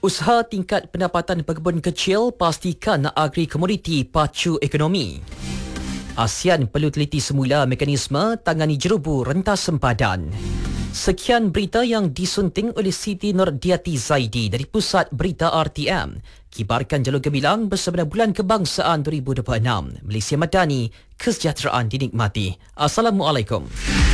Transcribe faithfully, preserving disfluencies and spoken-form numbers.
Usaha tingkat pendapatan pekebun kecil pastikan agri komoditi pacu ekonomi. ASEAN perlu teliti semula mekanisme tangani jerubu rentas sempadan. Sekian berita yang disunting oleh Siti Nordiati Zaidi dari Pusat Berita R T M. Kibarkan jalur gemilang bersama Bulan Kebangsaan dua ribu dua puluh enam. Malaysia Madani, kesejahteraan dinikmati. Assalamualaikum.